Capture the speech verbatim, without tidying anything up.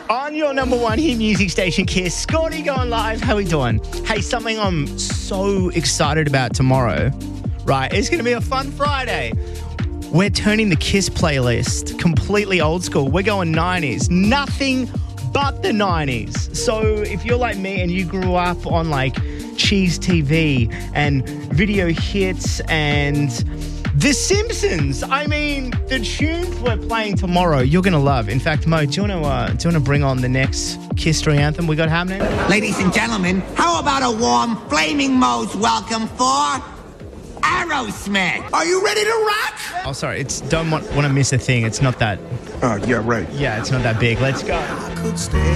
On your number one hit music station, Kiss. Scotty going live. How we doing? Hey, something I'm so excited about tomorrow, right? It's going to be a fun Friday. We're turning the Kiss playlist completely old school. We're going nineties. Nothing but the nineties. So if you're like me and you grew up on like Cheese T V and video hits and The Simpsons, I mean, the tunes we're playing tomorrow, you're going to love. In fact, Mo, do you want to uh, do you want to bring on the next Kiss Story anthem we got happening? Ladies and gentlemen, how about a warm, flaming Mo's welcome for Aerosmith? Are you ready to rock? Oh, sorry. It's don't want, want to miss a thing. It's not that. Oh, yeah, right. Yeah, it's not that big. Let's go. I could stay